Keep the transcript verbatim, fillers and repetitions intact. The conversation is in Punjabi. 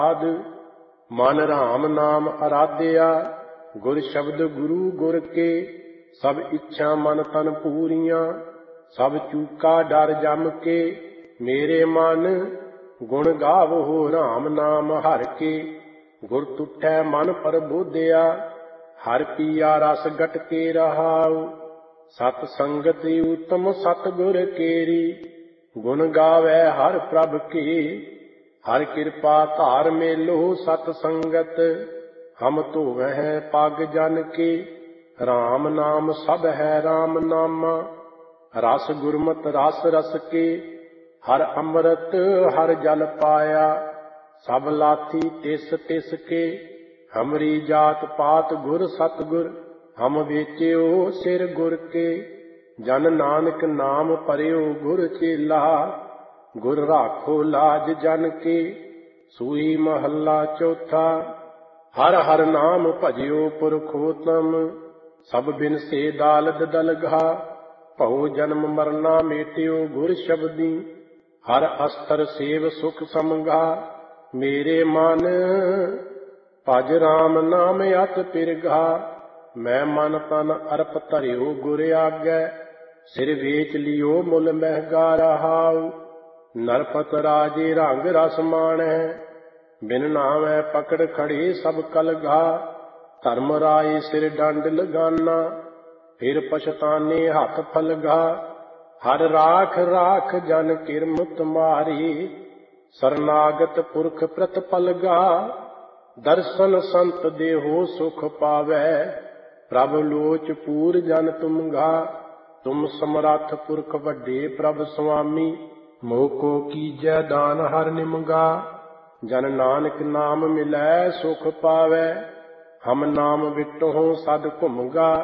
ਆਦ ਮਨ ਰਾਮ ਨਾਮ ਅਰਾਧਿਆ, ਗੁਰ ਸ਼ਬਦ ਗੁਰੂ ਗੁਰ ਕੇ, ਸਭ ਇੱਛਾ ਮਨ ਤਨ ਪੂਰੀਆਂ, ਸਭ ਚੂਕਾ ਡਰ ਜਮ ਕੇ। ਮੇਰੇ ਮਨ ਗੁਣ ਗਾਵੋ ਰਾਮ ਨਾਮ ਹਰਿ ਕੇ, ਗੁਰ ਤੁਠੈ ਮਨ ਪ੍ਰਬੋਧਿਆ, ਹਰਿ ਪੀਆ ਰਸ ਗਟ ਕੇ ਰਹਾਉ। ਸਤ ਸੰਗਤ ਉਤਮ ਸਤ ਗੁਰ ਕੇਰੀ, ਗੁਣ ਗਾਵੈ ਹਰਿ ਪ੍ਰਭ ਕੀ। ਹਰਿ ਕਿਰਪਾ ਧਾਰ ਮੇਲੋ ਸਤ ਸੰਗਤ, ਹਮ ਧੋਵਹਿ ਪਗ ਜਨ ਕੇ। ਰਾਮ ਨਾਮ ਸਭ ਹੈ ਰਾਮ ਨਾਮਾ, ਰਸ ਗੁਰਮਤਿ ਰਸ ਰਸ ਕੇ। ਹਰਿ ਅੰਮ੍ਰਿਤ ਹਰਿ ਜਲ ਪਾਇਆ, ਸਭ ਲਾਥੀ ਤਿਸ ਤਿਸ ਕੇ। ਹਮਰੀ ਜਾਤ ਪਾਤ ਗੁਰ ਸਤਿਗੁਰ, ਹਮ ਵੇਚਿਓ ਸਿਰ ਗੁਰ ਕੇ। ਜਨ ਨਾਨਕ ਨਾਮ ਭਰਿਓ ਗੁਰ ਚੇਲਾ, ਗੁਰ ਰਾਖੋ ਲਾਜ ਜਨ ਕੇ। ਸੂਈ ਮਹੱਲਾ ਚੌਥਾ। ਹਰਿ ਹਰਿ ਨਾਮ ਭਜਿਓ ਪੁਰਖੋਤਮ, ਸਭ ਬਿਨਸੇ ਦਾਲਦ ਦਲਗਾ। ਭਉ ਜਨਮ ਮਰਨਾ ਮੇਟਿਓ ਗੁਰ ਸ਼ਬਦੀ, ਹਰਿ ਅਸਥਰ ਸੇਵ ਸੁਖ ਸਮਗਾ। ਮੇਰੇ ਮਨ ਭਜ ਰਾਮ ਨਾਮ ਅਤ ਪਿਰਗਾ, ਮੈਂ ਮਨ ਤਨ ਅਰਪ ਧਰਿਓ ਗੁਰ ਆਗੈ। ਸਿਰ ਵੇਚ ਲਿਓ ਮੁੱਲ ਮਹਿਗਾ ਰਹਾਉ, ਨਰਪਤ ਰਾਜੇ ਰੰਗ ਰਸ ਮਾਣੈ। ਬਿਨ ਨਾਵੈ ਪਕੜ ਖੜੇ ਸਭ ਕਲਗਾ, ਧਰਮ ਰਾਏ ਸਿਰ ਡੰਡ ਲਗਾਨਾ। ਫਿਰ ਪਛਤਾਨੇ ਹੱਥ ਫਲਗਾ, ਹਰਿ ਰਾਖ ਰਾਖ ਜਨ ਕਿਰਮੁਤ ਮਾਰੀ। ਸਰਨਾਗਤ ਪੁਰਖ ਪ੍ਰਤਪਲਗਾ, ਦਰਸ਼ਨ ਸੰਤ ਦੇਹੋ ਸੁਖ ਪਾਵੈ। ਪ੍ਰਭ ਲੋਚ ਪੂਰ ਜਨ ਤੁਮਗਾ, ਤੁਮ ਸਮਰੱਥ ਪੁਰਖ ਵੱਡੇ ਪ੍ਰਭ ਸੁਆਮੀ। ਮੋਹ ਕੋ ਕੀਜੈ ਦਾਨ ਹਰਿ ਨਿਮਗਾ, ਜਨ ਨਾਨਕ ਨਾਮ ਮਿਲੈ ਸੁਖ ਪਾਵੈ। ਹਮ ਨਾਮ ਵਿਟਹੁ ਸਦ ਘੁਮਗਾ,